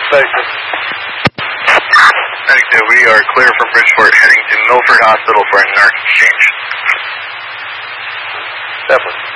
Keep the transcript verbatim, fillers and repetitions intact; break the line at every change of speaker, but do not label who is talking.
station.
ninety-two, we are clear from Bridgeport, heading to Milford Hospital for a narc exchange.
Definitely.